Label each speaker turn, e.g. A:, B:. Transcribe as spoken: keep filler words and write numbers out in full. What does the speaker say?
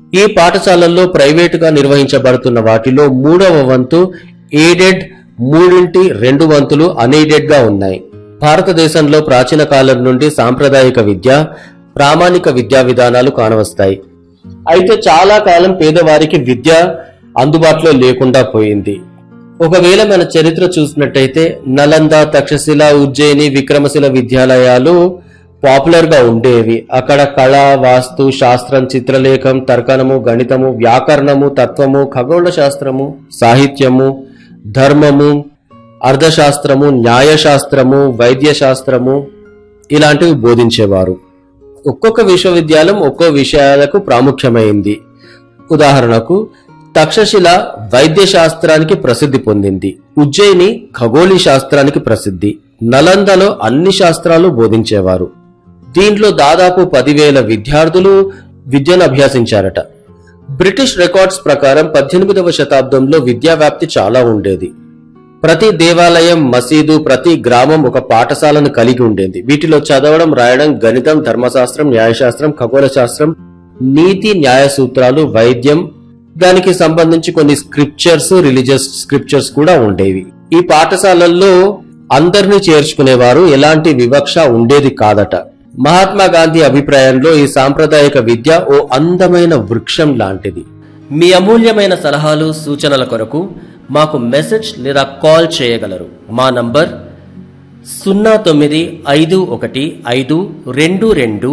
A: ఈ పాఠశాలల్లో ప్రైవేటుగా నిర్వహించబడుతున్న వాటిలో మూడవ వంతు ఎయిడెడ్, మూడింటి రెండు వంతులు అన్ఎయిడెడ్ గా ఉన్నాయి. భారతదేశంలో ప్రాచీన కాలం నుండి సాంప్రదాయిక విద్య, ప్రామాణిక విద్యా విధానాలు కానవస్తాయి. అయితే చాలా కాలం పేదవారికి విద్య అందుబాటులో లేకుండా పోయింది. ఒకవేళ మన చరిత్ర చూసినట్టయితే నలంద, తక్షశిల, ఉజ్జయిని, విక్రమశిల విద్యాలయాలు పాపులర్ గా ఉండేవి. అక్కడ కళ, వాస్తు, శాస్త్రం, చిత్రలేఖం, తర్కణము, గణితము, వ్యాకరణము, తత్వము, ఖగోళ శాస్త్రము, సాహిత్యము, ధర్మము, అర్థశాస్త్రము, న్యాయశాస్త్రము, వైద్య శాస్త్రము ఇలాంటివి బోధించేవారు. ఒక్కొక్క విశ్వవిద్యాలయం ఒక్కో విషయాలకు ప్రాముఖ్యమైంది. ఉదాహరణకు తక్షశిల వైద్య శాస్త్రానికి ప్రసిద్ధి పొందింది, ఉజ్జయిని ఖగోళీ శాస్త్రానికి ప్రసిద్ధి, నలందలో అన్ని శాస్త్రాలు బోధించేవారు. దీంట్లో దాదాపు పదివేల విద్యార్థులు విద్యను అభ్యసించారట. బ్రిటిష్ రికార్డ్స్ ప్రకారం పద్దెనిమిదవ శతాబ్దంలో విద్యా వ్యాప్తి చాలా ఉండేది. ప్రతి దేవాలయం, మసీదు, ప్రతి గ్రామం ఒక పాఠశాలను కలిగి ఉండేది. వీటిలో చదవడం, రాయడం, గణితం, ధర్మశాస్త్రం, న్యాయశాస్త్రం, ఖగోళ శాస్త్రం, నీతి, న్యాయ సూత్రాలు, వైద్యం, దానికి సంబంధించి కొన్ని స్క్రిప్చర్స్, రిలీజియస్ స్క్రిప్చర్స్ కూడా ఉండేవి. ఈ పాఠశాలల్లో అందరినీ చేర్చుకునేవారు, ఎలాంటి వివక్ష ఉండేది కాదట. మహాత్మా గాంధీ అభిప్రాయంలో ఈ సాంప్రదాయిక విద్య ఓ అందమైన వృక్షం లాంటిది. మీ అమూల్యమైన సలహాలు, సూచనల కొరకు మాకు మెసేజ్ లేదా కాల్ చేయగలరు. మా నంబర్ సున్నా తొమ్మిది ఐదు ఒకటి ఐదు రెండు రెండు